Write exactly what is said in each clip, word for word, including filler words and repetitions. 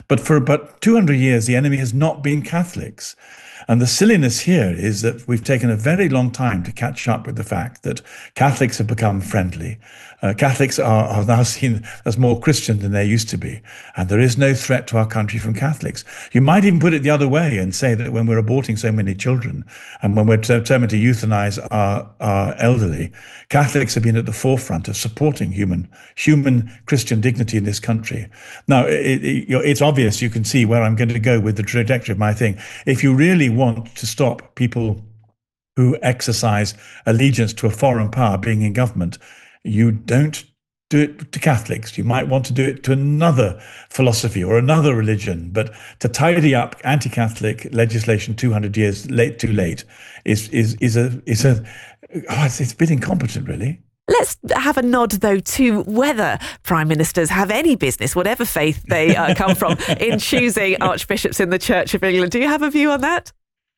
But for about two hundred years, the enemy has not been Catholics. And the silliness here is that we've taken a very long time to catch up with the fact that Catholics have become friendly. Uh, Catholics are, are now seen as more Christian than they used to be. And there is no threat to our country from Catholics. You might even put it the other way and say that when we're aborting so many children and when we're determined to euthanize our, our elderly, Catholics have been at the forefront of supporting human, human Christian dignity in this country. Now, it, it, it's obvious, you can see where I'm going to go with the trajectory of my thing. If you really want to stop people who exercise allegiance to a foreign power being in government, you don't do it to Catholics. You might want to do it to another philosophy or another religion, but to tidy up anti-Catholic legislation two hundred years late too late is is is a is a oh, it's, it's a bit incompetent, really. Let's have a nod, though, to whether prime ministers have any business, whatever faith they uh, come from, in choosing archbishops in the Church of England. Do you have a view on that?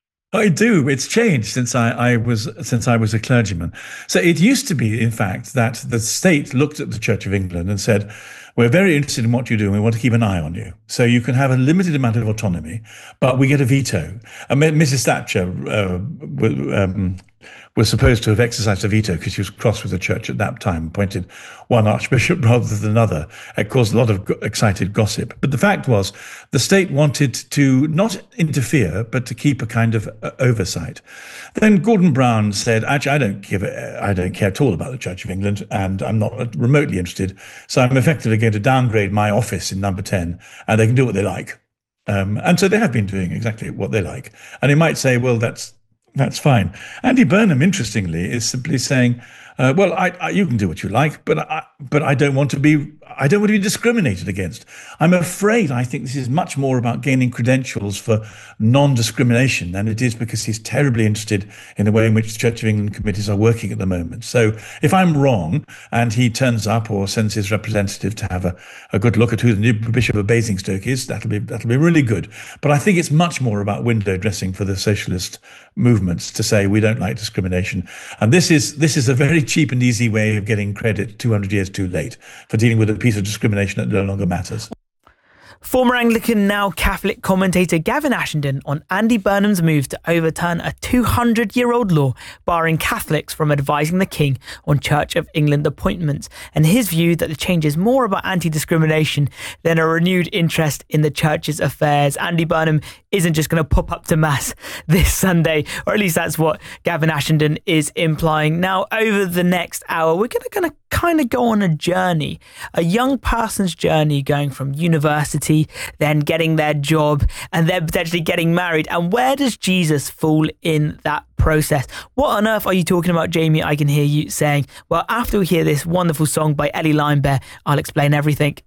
I do. It's changed since I, I was since I was a clergyman. So it used to be, in fact, that the state looked at the Church of England and said, we're very interested in what you do and we want to keep an eye on you. So you can have a limited amount of autonomy, but we get a veto. And Missus Thatcher uh, um, was supposed to have exercised a veto because she was cross with the church at that time, appointed one archbishop rather than another. It caused a lot of excited gossip. But the fact was, the state wanted to not interfere, but to keep a kind of oversight. Then Gordon Brown said, actually, I don't give a, I don't care at all about the Church of England, and I'm not remotely interested. So I'm effectively going to downgrade my office in number ten, and they can do what they like. Um, and so they have been doing exactly what they like. And they might say, well, that's That's fine. Andy Burnham, interestingly, is simply saying, uh, "Well, I, I, you can do what you like, but I, but I don't want to be. I don't want to be discriminated against." I'm afraid I think this is much more about gaining credentials for non-discrimination than it is because he's terribly interested in the way in which the Church of England committees are working at the moment. So if I'm wrong and he turns up or sends his representative to have a, a good look at who the new Bishop of Basingstoke is, that'll be that'll be really good. But I think it's much more about window dressing for the socialist movements to say we don't like discrimination. And this is this is a very cheap and easy way of getting credit two hundred years too late for dealing with a piece of discrimination that no longer matters. Former Anglican, now Catholic commentator Gavin Ashenden on Andy Burnham's move to overturn a two hundred year old law barring Catholics from advising the King on Church of England appointments, and his view that the change is more about anti-discrimination than a renewed interest in the Church's affairs. Andy Burnham isn't just going to pop up to Mass this Sunday, or at least that's what Gavin Ashenden is implying. Now, over the next hour, we're going to, going to kind of go on a journey, a young person's journey going from university, then getting their job, and then potentially getting married. And where does Jesus fall in that process? What on earth are you talking about, Jamie? I can hear you saying. Well, after we hear this wonderful song by Ellie Limebear, I'll explain everything.